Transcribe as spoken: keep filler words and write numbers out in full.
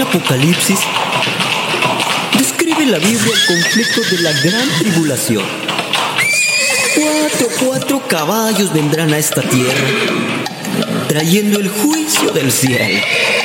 Apocalipsis describe la Biblia el conflicto de la gran tribulación. Cuatro, cuatro caballos vendrán a esta tierra, trayendo el juicio del cielo.